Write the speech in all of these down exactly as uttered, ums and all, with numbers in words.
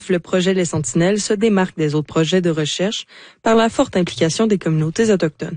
Le projet Les Sentinelles se démarque des autres projets de recherche par la forte implication des communautés autochtones.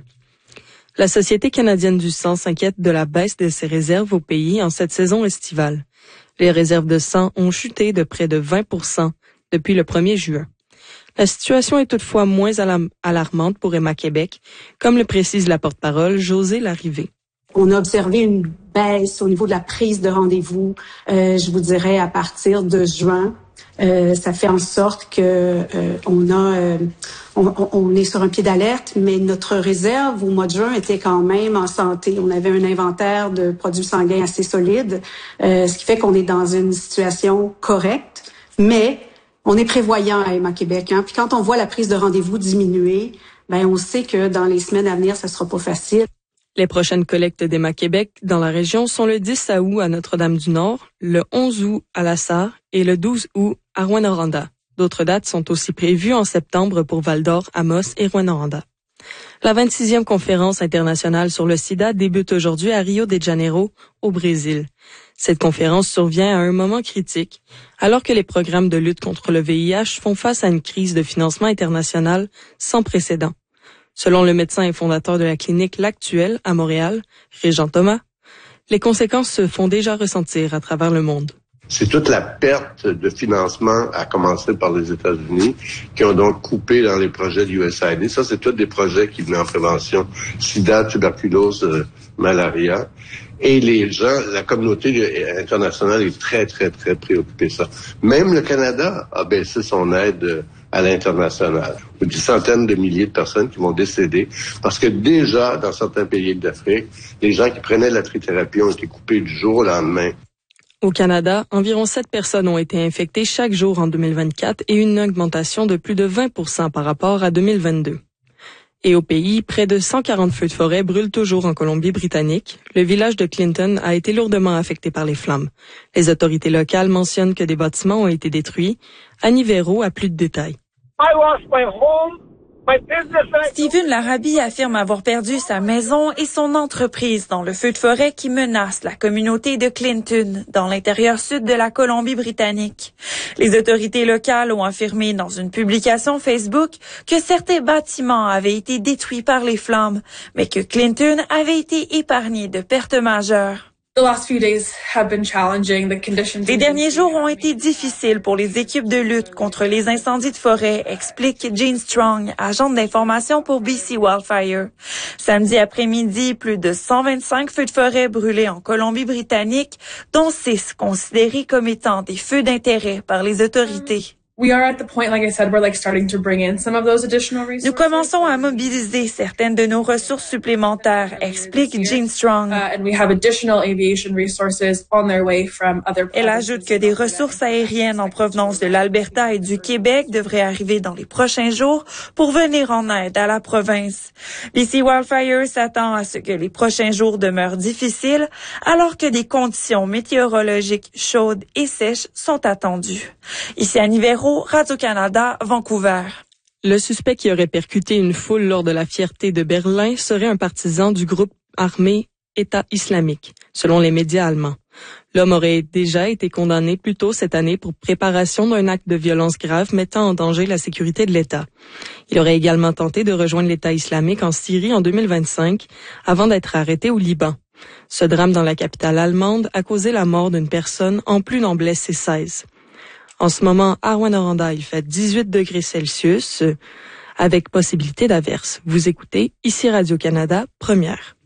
La Société canadienne du sang s'inquiète de la baisse de ses réserves au pays en cette saison estivale. Les réserves de sang ont chuté de près de vingt pour cent depuis le premier juin. La situation est toutefois moins alarmante pour Emma Québec, comme le précise la porte-parole Josée Larrivée. On a observé une baisse au niveau de la prise de rendez-vous, euh, je vous dirais, à partir de juin. Euh, ça fait en sorte que euh, on a, euh, on, on est sur un pied d'alerte, mais notre réserve au mois de juin était quand même en santé. On avait un inventaire de produits sanguins assez solide, euh, ce qui fait qu'on est dans une situation correcte, mais on est prévoyant à Emma Québec. Hein? Puis quand on voit la prise de rendez-vous diminuer, ben on sait que dans les semaines à venir, ça sera pas facile. Les prochaines collectes d'Emma Québec dans la région sont le dix août à Notre-Dame-du-Nord, le onze août à La Sarre et le douze août à Rouyn-Noranda. D'autres dates sont aussi prévues en septembre pour Val-d'Or, Amos et Rouyn-Noranda. La vingt-sixième conférence internationale sur le sida débute aujourd'hui à Rio de Janeiro, au Brésil. Cette conférence survient à un moment critique, alors que les programmes de lutte contre le V I H font face à une crise de financement international sans précédent. Selon le médecin et fondateur de la clinique L'Actuel à Montréal, Régent Thomas, les conséquences se font déjà ressentir à travers le monde. C'est toute la perte de financement, à commencer par les États-Unis, qui ont donc coupé dans les projets du U S A I D. Ça, c'est tous des projets qui venaient en prévention sida, tuberculose, euh, malaria. Et les gens, la communauté internationale est très, très, très préoccupée de ça. Même le Canada a baissé son aide à l'international. Des centaines de milliers de personnes qui vont décéder parce que déjà, dans certains pays d'Afrique, les gens qui prenaient la trithérapie ont été coupés du jour au lendemain. Au Canada, environ sept personnes ont été infectées chaque jour en deux mille vingt-quatre et une augmentation de plus de vingt pour cent par rapport à deux mille vingt-deux. Et au pays, près de cent quarante feux de forêt brûlent toujours en Colombie-Britannique. Le village de Clinton a été lourdement affecté par les flammes. Les autorités locales mentionnent que des bâtiments ont été détruits. Annie Véro a plus de détails. Stephen Larrabee affirme avoir perdu sa maison et son entreprise dans le feu de forêt qui menace la communauté de Clinton, dans l'intérieur sud de la Colombie-Britannique. Les autorités locales ont affirmé dans une publication Facebook que certains bâtiments avaient été détruits par les flammes, mais que Clinton avait été épargné de pertes majeures. Les derniers jours ont été difficiles pour les équipes de lutte contre les incendies de forêt, explique Jean Strong, agente d'information pour B C Wildfire. Samedi après-midi, plus de cent vingt-cinq feux de forêt brûlés en Colombie-Britannique, dont six considérés comme étant des feux d'intérêt par les autorités. We are at the point, like I said, we're like starting to bring in some of those additional resources. Nous commençons à mobiliser certaines de nos ressources supplémentaires, explique Jean Strong. Uh, and we have additional aviation resources on their way from other Elle ajoute que des ressources aériennes en provenance de l'Alberta et du Québec devraient arriver dans les prochains jours pour venir en aide à la province. B C Wildfire s'attend à ce que les prochains jours demeurent difficiles alors que des conditions météorologiques chaudes et sèches sont attendues. Ici à Nivero, Radio-Canada, Vancouver. Le suspect qui aurait percuté une foule lors de la Fierté de Berlin serait un partisan du groupe armé État islamique, selon les médias allemands. L'homme aurait déjà été condamné plus tôt cette année pour préparation d'un acte de violence grave mettant en danger la sécurité de l'État. Il aurait également tenté de rejoindre l'État islamique en Syrie en deux mille vingt-cinq, avant d'être arrêté au Liban. Ce drame dans la capitale allemande a causé la mort d'une personne, en plus d'en blesser seize. En ce moment, à Rouyn-Noranda, il fait dix-huit degrés Celsius, avec possibilité d'averse. Vous écoutez ici Radio-Canada, première.